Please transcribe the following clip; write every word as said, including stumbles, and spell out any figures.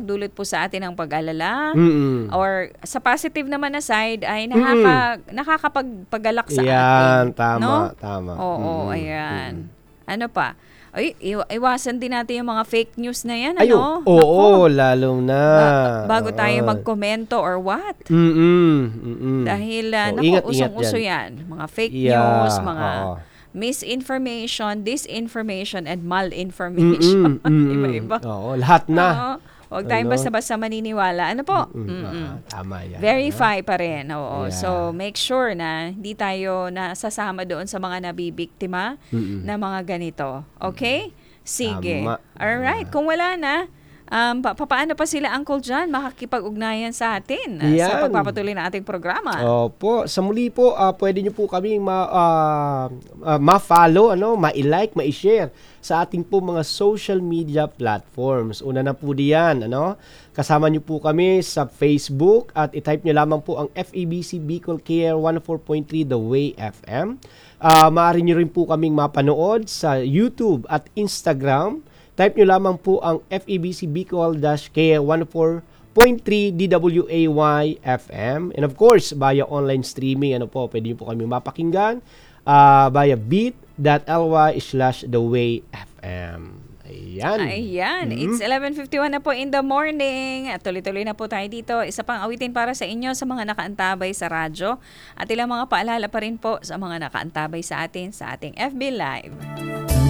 nakakapagdulot po sa atin ng pag-alala Mm. or sa positive naman na side ay nakaka, nakakapagpagalak sa Yan, atin. tama, no? tama. Oo, Mm, ayan. mm. Ano pa? Ay, iwa- iwasan din natin yung mga fake news na yan, Ayo, ano? oo, Nako, lalo na. ba- bago tayo Oo. magkomento or what? Mm-mm, mm-mm. Dahil, uh, So, naku, ingat-ingat usong-uso yan. yan. Mga fake Yeah, news, mga oo. misinformation, disinformation, and malinformation. Mm-mm, mm-mm. Iba-iba. Oo, lahat na. Oo. Huwag tayong Ano? basta-basta maniniwala. Ano po? Mm, Mm-mm. ah, tama yan. Verify pa rin. Oo. Yeah. So, make sure na hindi tayo nasasama doon sa mga nabibiktima Mm-mm. na mga ganito. Okay? Sige. Tama. Alright. Kung wala na, um, pa- paano pa sila, Uncle John, makakipag-ugnayan sa atin uh, sa Yan. pagpapatuloy ng ating programa? Opo, sa muli po, ah, pwede niyo po kami ma, ah, ah, ma-follow, ano, ma-like, ma-share sa ating po mga social media platforms. Una na po diyan, ano, kasama niyo po kami sa Facebook at i-type niyo lamang po ang F E B C Bicol Care one oh four point three The Way F M. Ah, maaari niyo rin po kaming mapanood sa YouTube at Instagram. Type nyo lamang po ang F E B C Bicol-K one oh four point three D W A Y F M. And of course, via online streaming, ano po, pwede nyo po kami mapakinggan uh, via bit.ly slash The Way F M. Ayan. Ayan. Mhm. It's eleven fifty-one na po in the morning. At tuloy-tuloy na po tayo dito. Isa pang awitin para sa inyo sa mga nakaantabay sa radyo. At ilang mga paalala pa rin po sa mga nakaantabay sa atin sa ating F B Live.